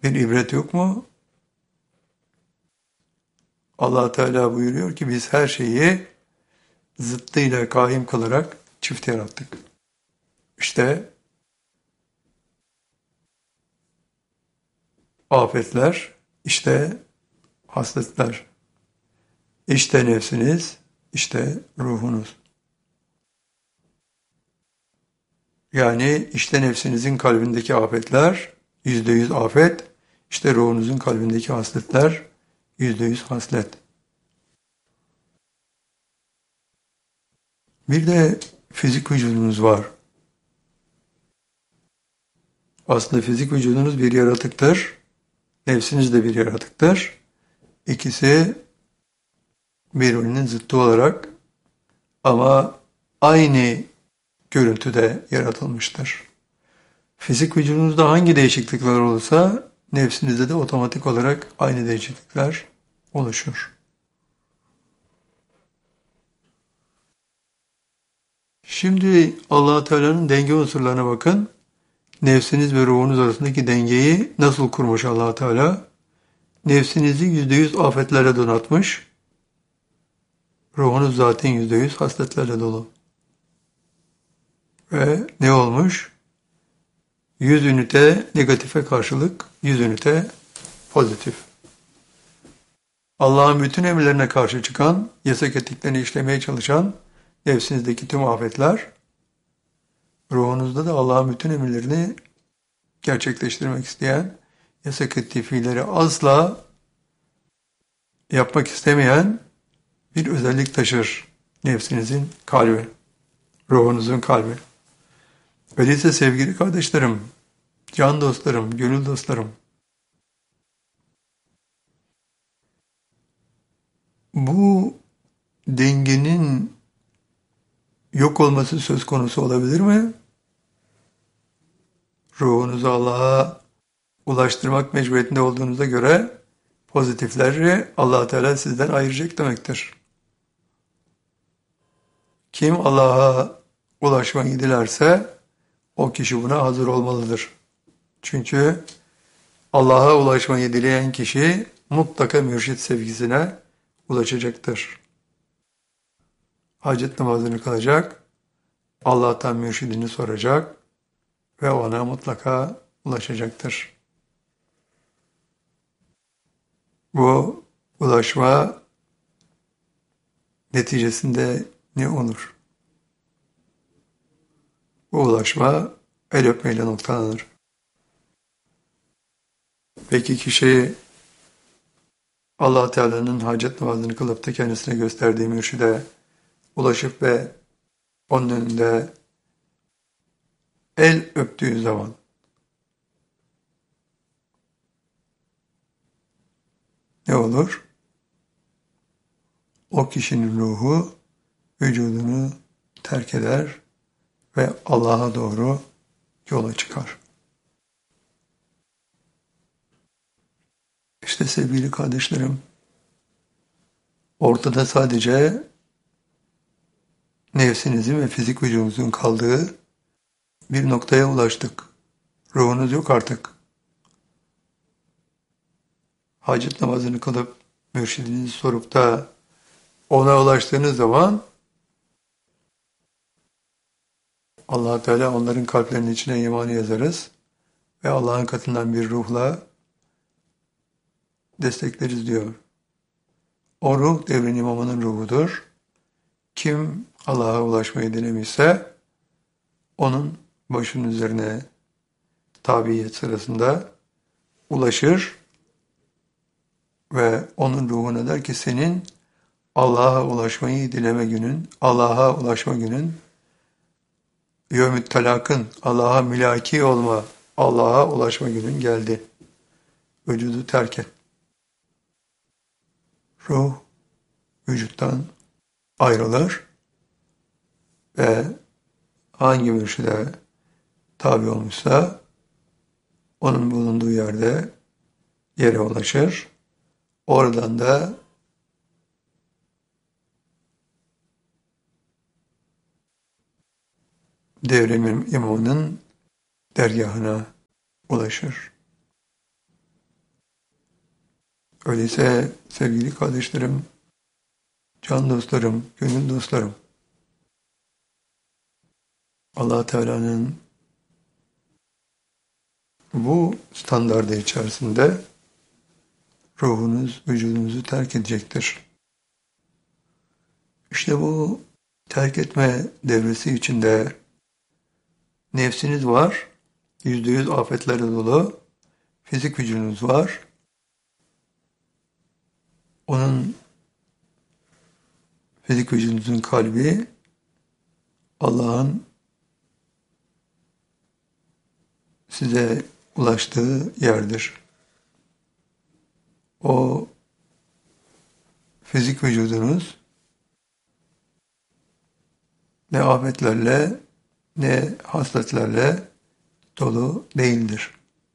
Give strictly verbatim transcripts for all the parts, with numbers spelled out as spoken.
Bir ibret yok mu? Allah Teala buyuruyor ki biz her şeyi zıttıyla kaim kılarak çift yarattık. İşte afetler, işte hasletler, işte nefsiniz, işte ruhunuz. Yani işte nefsinizin kalbindeki afetler, yüzde yüz afet, işte ruhunuzun kalbindeki hasletler, yüzde yüz haslet. Bir de fizik vücudunuz var. Aslında fizik vücudunuz bir yaratıktır. Nefsiniz de bir yaratıktır. İkisi birbirinin zıttı olarak ama aynı görüntüde yaratılmıştır. Fizik vücudunuzda hangi değişiklikler olursa nefsinizde de otomatik olarak aynı değişiklikler oluşur. Şimdi Allah Teala'nın denge unsurlarına bakın. Nefsiniz ve ruhunuz arasındaki dengeyi nasıl kurmuş Allah Teala? Nefsinizi yüzde yüz afetlerle donatmış. Ruhunuz zaten yüzde yüz hasletlerle dolu. Ve ne olmuş? yüz ünite negatife karşılık yüz ünite pozitif. Allah'ın bütün emirlerine karşı çıkan, yasak ettiklerini işlemeye çalışan nefsinizdeki tüm afetler, ruhunuzda da Allah'ın bütün emirlerini gerçekleştirmek isteyen, yasak ettiği fiilleri asla yapmak istemeyen bir özellik taşır nefsinizin kalbi, ruhunuzun kalbi. Öyleyse sevgili kardeşlerim, can dostlarım, gönül dostlarım, bu dengenin yok olması söz konusu olabilir mi? Ruhunuzu Allah'a ulaştırmak mecburiyetinde olduğunuza göre pozitifleri Allah Teala sizden ayıracak demektir. Kim Allah'a ulaşmayı dilerse o kişi buna hazır olmalıdır. Çünkü Allah'a ulaşmayı dileyen kişi mutlaka mürşit sevgisine ulaşacaktır. Hacet namazını kılacak, Allah'tan mürşidini soracak ve ona mutlaka ulaşacaktır. Bu ulaşma neticesinde ne olur? Bu ulaşma el öpmeyle noktalanır. Peki kişi Allah Teala'nın hacet namazını kılıp da kendisine gösterdiği mürşide ulaşıp ve onun önünde el öptüğü zaman ne olur? O kişinin ruhu vücudunu terk eder ve Allah'a doğru yola çıkar. İşte sevgili kardeşlerim, ortada sadece nefsinizin ve fizik vücudunuzun kaldığı bir noktaya ulaştık. Ruhunuz yok artık. Hacet namazını kılıp mürşidinizi sorup da ona ulaştığınız zaman Allah Teala onların kalplerinin içine imanı yazarız ve Allah'ın katından bir ruhla destekleriz diyor. O ruh devrin imamının ruhudur. Kim Allah'a ulaşmayı denemişse onun başının üzerine tabiyet sırasında ulaşır ve onun ruhuna der ki senin Allah'a ulaşmayı dileme günün, Allah'a ulaşma günün, yevmü talakın, Allah'a mülaki olma, Allah'a ulaşma günün geldi. Vücudu terk et. Ruh vücuttan ayrılır ve hangi mürşide tabi olmuşsa onun bulunduğu yerde yere ulaşır. Oradan da devrim imamının dergahına ulaşır. Öyleyse sevgili kardeşlerim, can dostlarım, gönül dostlarım, Allah Teala'nın bu standardı içerisinde ruhunuz vücudunuzu terk edecektir. İşte bu terk etme devresi içinde nefsiniz var, yüzde yüz afetlerle dolu, fizik vücudunuz var. Onun fizik vücudunuzun kalbi Allah'ın size ulaştığı yerdir. O fizik vücudunuz ne afetlerle ne hasletlerle dolu değildir.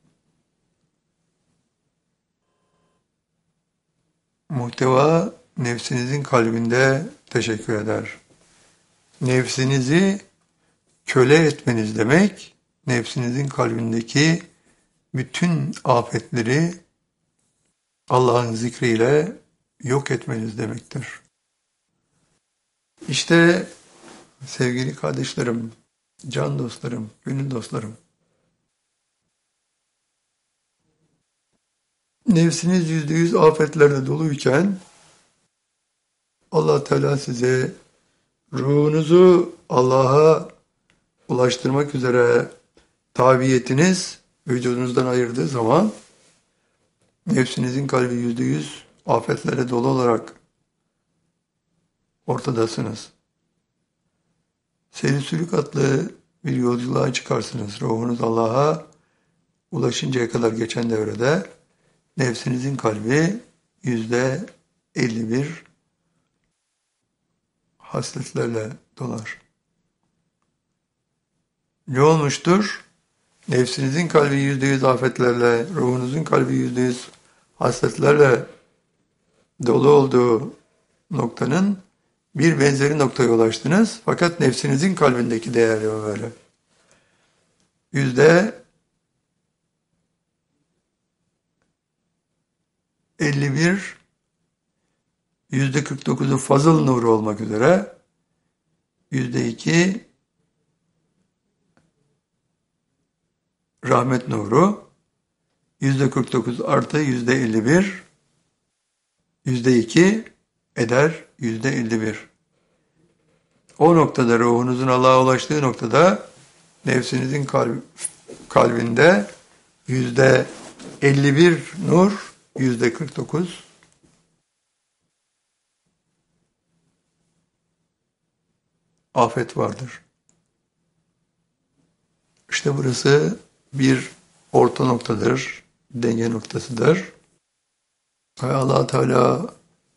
Muhteva nefsinizin kalbinde teşekkür eder. Nefsinizi köle etmeniz demek, nefsinizin kalbindeki bütün afetleri Allah'ın zikriyle yok etmeniz demektir. İşte sevgili kardeşlerim, can dostlarım, gönül dostlarım, nefsiniz yüzde yüz afetlerle doluyken Allah Teala size ruhunuzu Allah'a ulaştırmak üzere tabiyetiniz vücudunuzdan ayırdığı zaman nefsinizin kalbi yüzde yüz afetlere dolu olarak ortadasınız. Seyri sülük adlı bir yolculuğa çıkarsınız. Ruhunuz Allah'a ulaşıncaya kadar geçen devrede nefsinizin kalbi yüzde elli bir hasletlerle dolar. Ne olmuştur? Nefsinizin kalbi yüzde yüz afetlerle, ruhunuzun kalbi yüzde yüz hasletlerle dolu olduğu noktanın bir benzeri noktaya ulaştınız. Fakat nefsinizin kalbindeki değerli böyle. Yüzde elli bir, yüzde kırk dokuzu fazıl nuru olmak üzere, yüzde iki rahmet nuru, yüzde kırk dokuz artı yüzde elli bir, yüzde iki eder yüzde elli bir. O noktada ruhunuzun Allah'a ulaştığı noktada nefsinizin kalb kalbinde yüzde elli bir nur, yüzde kırk dokuz afet vardır. İşte burası bir orta noktadır, denge noktasıdır. Ve Allah Teala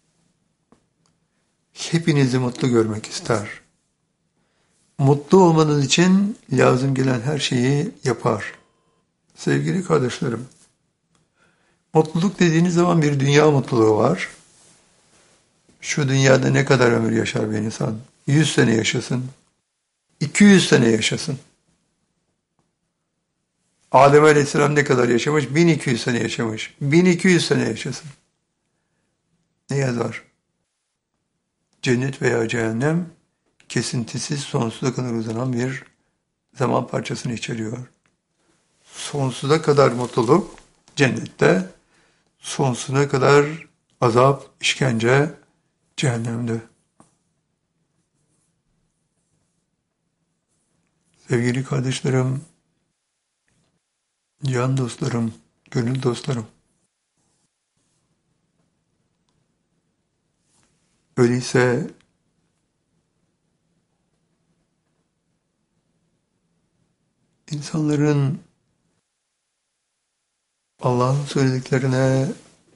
hepinizi mutlu görmek ister. Mutlu olmanız için lazım gelen her şeyi yapar. Sevgili kardeşlerim, mutluluk dediğiniz zaman bir dünya mutluluğu var. Şu dünyada ne kadar ömür yaşar bir insan? yüz sene yaşasın, iki yüz sene yaşasın. Adem Aleyhisselam ne kadar yaşamış? bin iki yüz sene yaşamış. bin iki yüz sene yaşasın. Ne yazar? Cennet veya cehennem kesintisiz sonsuza kadar uzanan bir zaman parçasını içeriyor. Sonsuza kadar mutluluk cennette, sonsuza kadar azap, işkence cehennemde. Sevgili kardeşlerim, can dostlarım, gönül dostlarım, öyleyse insanların Allah'ın söylediklerine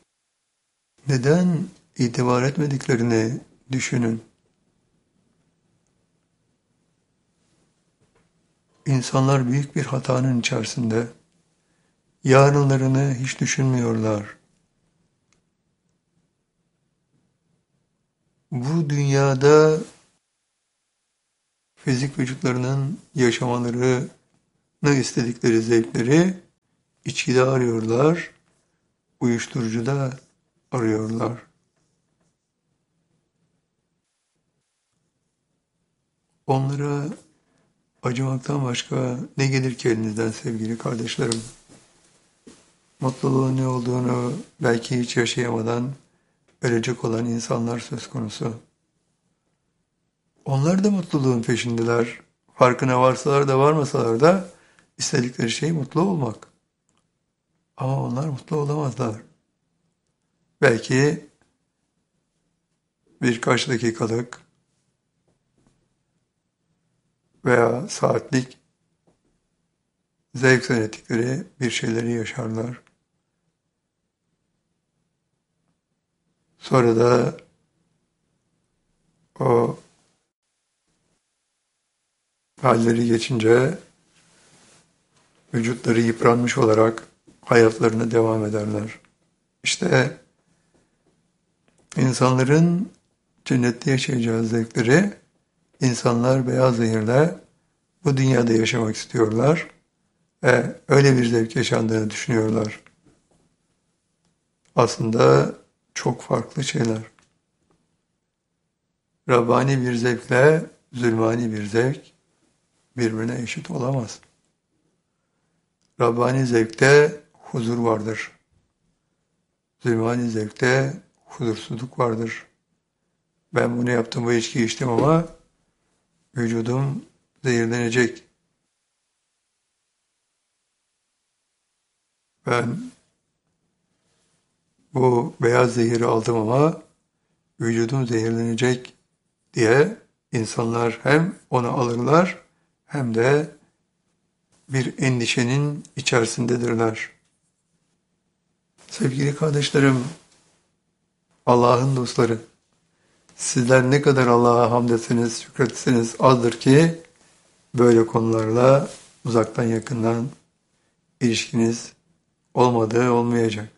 neden itibar etmediklerini düşünün. İnsanlar büyük bir hatanın içerisinde. Yarınlarını hiç düşünmüyorlar. Bu dünyada fizik vücutlarının yaşamalarını istedikleri zevkleri içkide arıyorlar, uyuşturucuda arıyorlar. Onlara acımaktan başka ne gelir ki elinizden sevgili kardeşlerim? Mutluluğun ne olduğunu belki hiç yaşayamadan ölecek olan insanlar söz konusu. Onlar da mutluluğun peşindeler. Farkına varsalar da varmasalar da istedikleri şey mutlu olmak. Ama onlar mutlu olamazlar. Belki birkaç dakikalık veya saatlik zevk zannettikleri bir şeyleri yaşarlar. Sonra da o halleri geçince vücutları yıpranmış olarak hayatlarına devam ederler. İşte insanların cennette yaşayacağı zevkleri insanlar beyaz zehirle bu dünyada yaşamak istiyorlar ve öyle bir zevk yaşandığını düşünüyorlar. Aslında çok farklı şeyler. Rabbani bir zevkle zulmani bir zevk birbirine eşit olamaz. Rabbani zevkte huzur vardır. Zulmani zevkte huzursuzluk vardır. Ben bunu yaptım, bu içki içtim ama vücudum zehirlenecek. Ben bu beyaz zehiri aldım ama vücudum zehirlenecek diye insanlar hem onu alırlar hem de bir endişenin içerisindedirler. Sevgili kardeşlerim, Allah'ın dostları, sizler ne kadar Allah'a hamd etseniz, şükretseniz azdır ki böyle konularla uzaktan yakından ilişkiniz olmadığı olmayacak.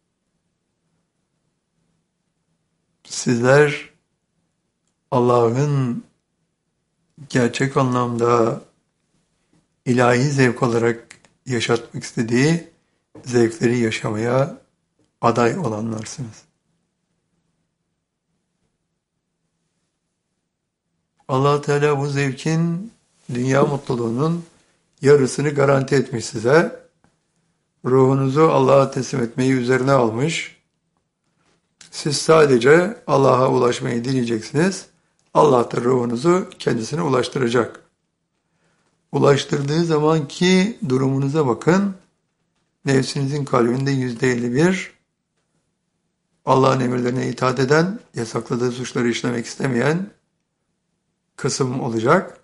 Sizler Allah'ın gerçek anlamda ilahi zevk olarak yaşatmak istediği zevkleri yaşamaya aday olanlarsınız. Allah Teala bu zevkin, dünya mutluluğunun yarısını garanti etmiş size. Ruhunuzu Allah'a teslim etmeyi üzerine almış. Siz sadece Allah'a ulaşmayı dileyeceksiniz. Allah da ruhunuzu kendisine ulaştıracak. Ulaştırdığı zamanki durumunuza bakın. Nefsinizin kalbinde yüzde elli bir Allah'ın emirlerine itaat eden, yasakladığı suçları işlemek istemeyen kısım olacak.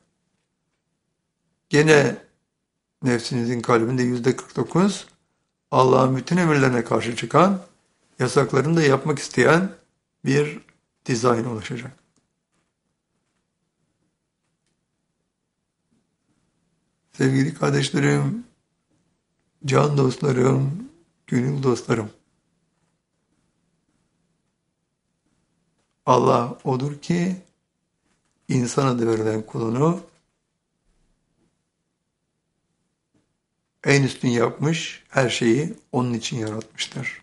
Gene nefsinizin kalbinde yüzde kırk dokuz Allah'ın bütün emirlerine karşı çıkan, yasaklarını da yapmak isteyen bir dizayn oluşacak. Sevgili kardeşlerim, can dostlarım, gönül dostlarım, Allah odur ki insan adı verilen kulunu en üstün yapmış, her şeyi onun için yaratmıştır.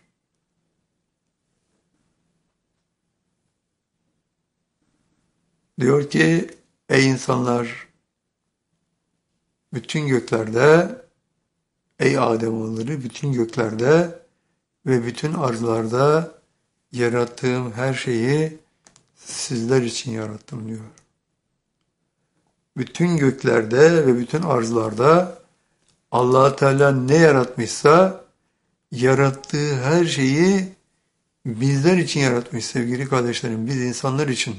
Diyor ki, ey insanlar, bütün göklerde, ey Ademoğulları, bütün göklerde ve bütün arzlarda yarattığım her şeyi sizler için yarattım diyor. Bütün göklerde ve bütün arzlarda Allah Teala ne yaratmışsa yarattığı her şeyi bizler için yaratmış sevgili kardeşlerim, biz insanlar için.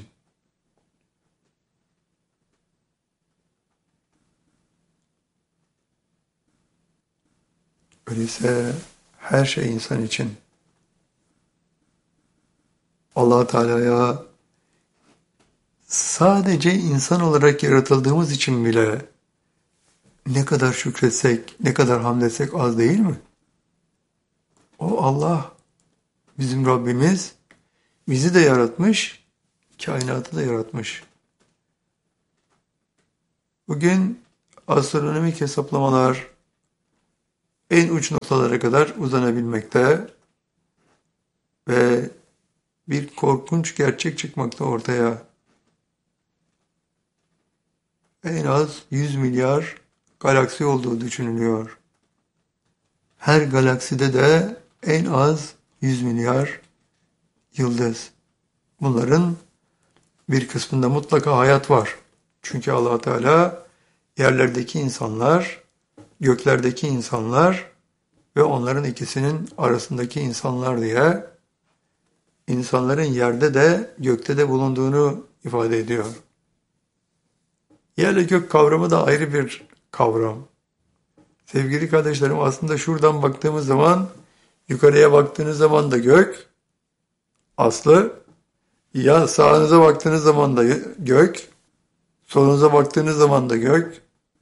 Öyleyse her şey insan için. Allah Teala'ya sadece insan olarak yaratıldığımız için bile ne kadar şükretsek, ne kadar hamd etsek az değil mi? O Allah, bizim Rabbimiz, bizi de yaratmış, kainatı da yaratmış. Bugün astronomik hesaplamalar en uç noktalara kadar uzanabilmekte ve bir korkunç gerçek çıkmakta ortaya. En az yüz milyar galaksi olduğu düşünülüyor. Her galakside de en az yüz milyar yıldız. Bunların bir kısmında mutlaka hayat var. Çünkü Allah Teala yerlerdeki insanlar, göklerdeki insanlar ve onların ikisinin arasındaki insanlar diye insanların yerde de gökte de bulunduğunu ifade ediyor. Yer ile gök kavramı da ayrı bir kavram. Sevgili kardeşlerim, aslında şuradan baktığımız zaman, yukarıya baktığınız zaman da gök aslı, ya sağınıza baktığınız zaman da gök, solunuza baktığınız zaman da gök.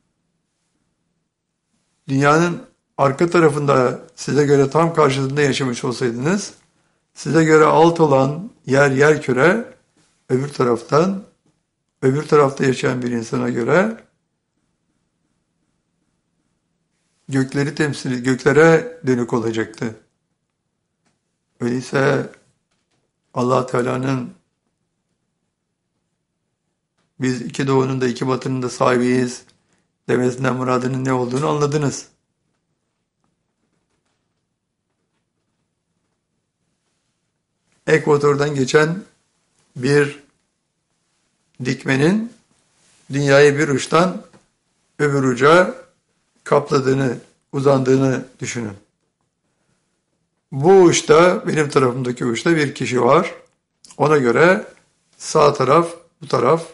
Dünyanın arka tarafında size göre tam karşısında yaşamış olsaydınız, size göre alt olan yer yer küre, öbür taraftan, öbür tarafta yaşayan bir insana göre gökleri temsili, göklere dönük olacaktı. Öyleyse Allah Teala'nın biz iki doğunun da iki batının da sahibiyiz demesinden muradının ne olduğunu anladınız. Ekvatordan geçen bir dikmenin dünyayı bir uçtan öbür uca kapladığını, uzandığını düşünün. Bu uçta, benim tarafımdaki uçta bir kişi var. Ona göre sağ taraf, bu taraf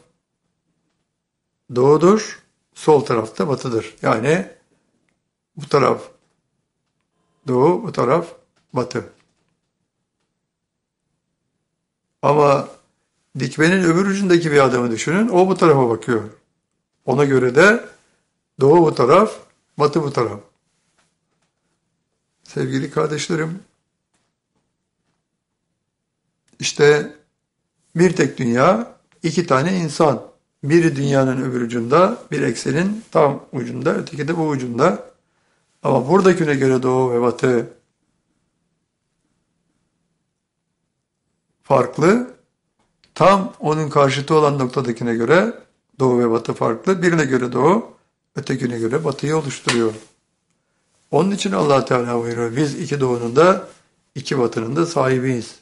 doğudur, sol tarafta batıdır. Yani bu taraf doğu, bu taraf batı. Ama dikmenin öbür ucundaki bir adamı düşünün, o bu tarafa bakıyor. Ona göre de doğu bu taraf, batı bu taraf. Sevgili kardeşlerim, işte bir tek dünya, iki tane insan. Biri dünyanın öbür ucunda, bir eksenin tam ucunda, öteki de bu ucunda. Ama buradakine göre doğu ve batı farklı. Tam onun karşıtı olan noktadakine göre doğu ve batı farklı. Birine göre doğu, ötekine göre batıyı oluşturuyor. Onun için Allah Teala buyuruyor, biz iki doğunun da iki batının da sahibiyiz.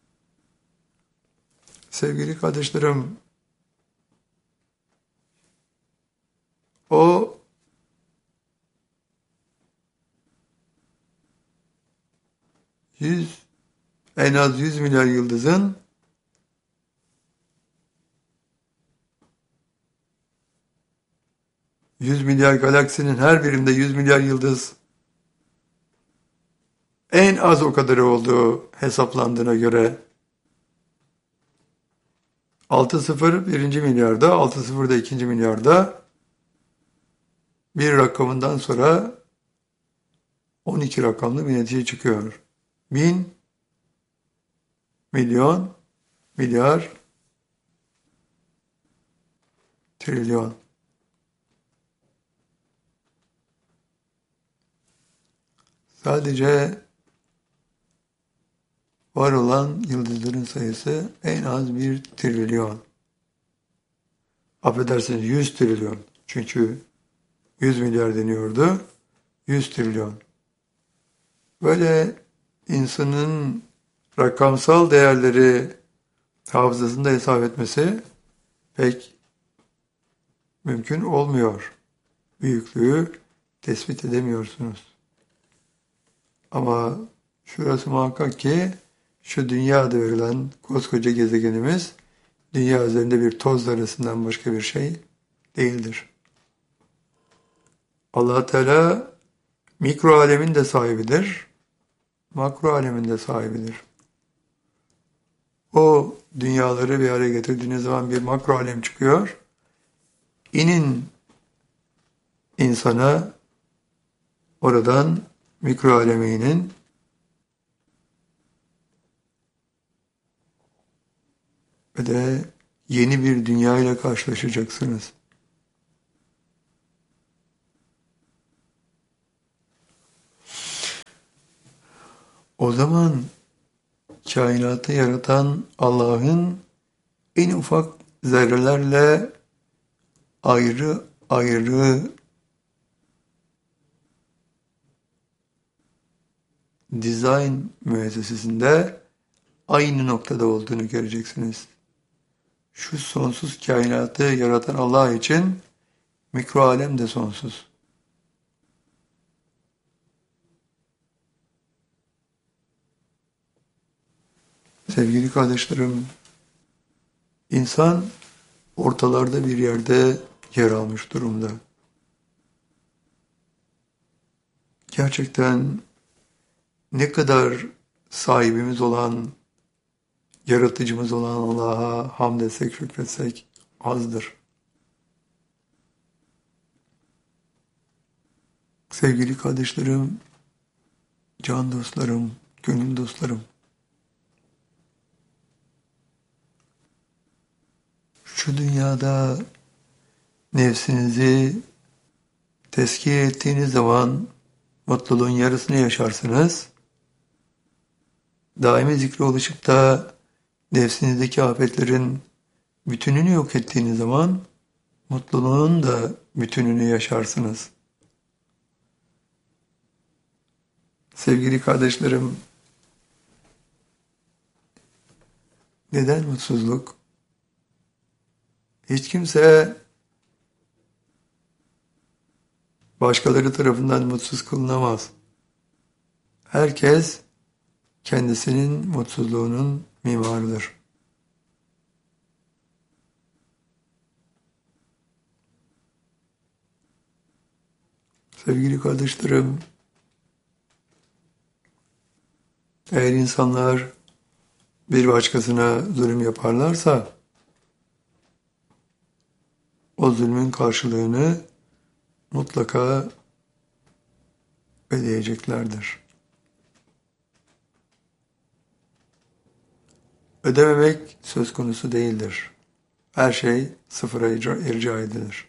Sevgili kardeşlerim, o yüz, en az yüz milyar yıldızın yüz milyar galaksinin her birinde yüz milyar yıldız en az o kadarı olduğu hesaplandığına göre altı sıfır birinci milyarda, altı sıfır da ikinci milyarda bir rakamından sonra on iki rakamlı bir netice çıkıyor. Bin, milyon, milyar, trilyon. Sadece var olan yıldızların sayısı en az bir trilyon. Affedersiniz, yüz trilyon. Çünkü yüz milyar deniyordu. yüz trilyon. Böyle insanın rakamsal değerleri hafızasında hesap etmesi pek mümkün olmuyor. Büyüklüğü tespit edemiyorsunuz. Ama şurası muhakkak ki şu dünyada verilen koskoca gezegenimiz dünya üzerinde bir toz zerresinden başka bir şey değildir. Allah Teala mikro alemin de sahibidir, makro alemin de sahibidir. O dünyaları bir araya getirdiğiniz zaman bir makro alem çıkıyor. İnin insana oradan mikro aleme inin. Ve de yeni bir dünya ile karşılaşacaksınız. O zaman kainatı yaratan Allah'ın en ufak zerrelerle ayrı ayrı dizayn müessesesinde aynı noktada olduğunu göreceksiniz. Şu sonsuz kainatı yaratan Allah için mikro alem de sonsuz. Sevgili kardeşlerim, insan ortalarda bir yerde yer almış durumda. Gerçekten ne kadar sahibimiz olan, yaratıcımız olan Allah'a hamd etsek, şükretsek azdır. Sevgili kardeşlerim, can dostlarım, gönül dostlarım, şu dünyada nefsinizi tezkiye ettiğiniz zaman mutluluğun yarısını yaşarsınız. Daimi zikre oluşup da nefsinizdeki afetlerin bütününü yok ettiğiniz zaman mutluluğun da bütününü yaşarsınız. Sevgili kardeşlerim, neden mutsuzluk? Hiç kimse başkaları tarafından mutsuz kılınamaz. Herkes kendisinin mutsuzluğunun mimarıdır. Sevgili kardeşlerim, eğer insanlar bir başkasına zulüm yaparlarsa, o zulmün karşılığını mutlaka ödeyeceklerdir. Ödememek söz konusu değildir. Her şey sıfıra irca edilir.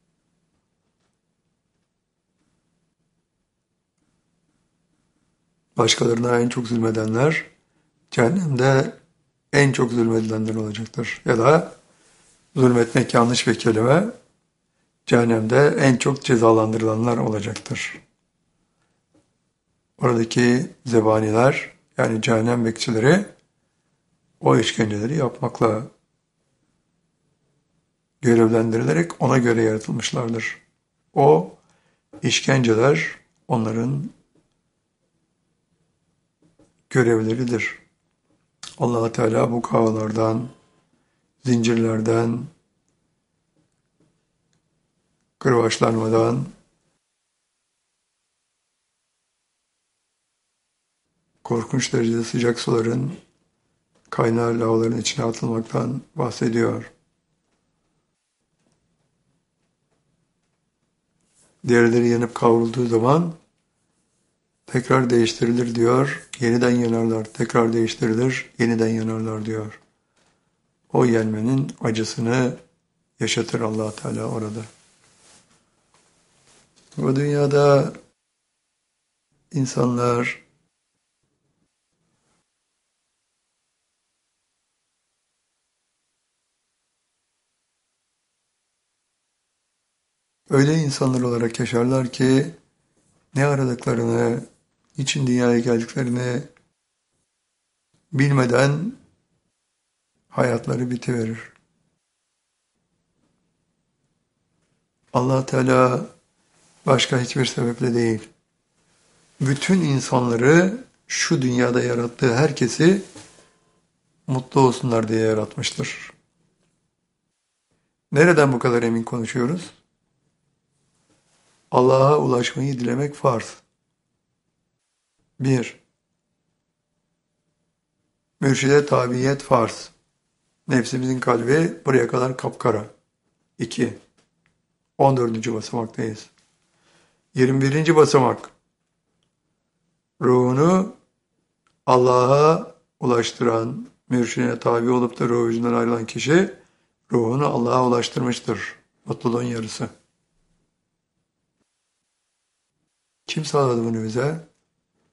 Başkalarına en çok zulmedenler, cehennemde en çok zulmedilenler olacaktır. Ya da zulmetmek yanlış bir kelime, cehennemde en çok cezalandırılanlar olacaktır. Oradaki zebaniler, yani cehennem bekçileri, o işkenceleri yapmakla görevlendirilerek ona göre yaratılmışlardır. O işkenceler onların görevleridir. Allah Teala bu kağılardan, zincirlerden, kırbaçlanmadan, korkunç derecede sıcak suların kaynar lavaların içine atılmaktan bahsediyor. Derileri yanıp kavrulduğu zaman tekrar değiştirilir diyor, yeniden yanarlar, tekrar değiştirilir, yeniden yanarlar diyor. O yenmenin acısını yaşatır Allah Teala orada. Bu dünyada insanlar öyle insanlar olarak yaşarlar ki ne aradıklarını, niçin dünyaya geldiklerini bilmeden hayatları bitiverir. Allah Teala başka hiçbir sebeple değil, bütün insanları şu dünyada yarattığı herkesi mutlu olsunlar diye yaratmıştır. Nereden bu kadar emin konuşuyoruz? Allah'a ulaşmayı dilemek farz. Bir, mürşide tabiyet farz. Nefsimizin kalbi buraya kadar kapkara. İki, on dördüncü basamaktayız. yirmi birinci basamak. Ruhunu Allah'a ulaştıran, mürşidine tabi olup da ruh yüzünden ayrılan kişi, ruhunu Allah'a ulaştırmıştır. Mutluluğun yarısı. Kim sağladı bunu bize?